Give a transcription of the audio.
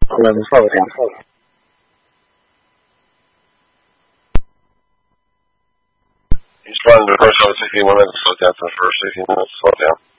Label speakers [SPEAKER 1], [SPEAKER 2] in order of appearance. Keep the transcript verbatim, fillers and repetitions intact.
[SPEAKER 1] Let me slow it down.
[SPEAKER 2] He's running the first over sixty-one minutes, slow down for the first sixty minutes, slow down.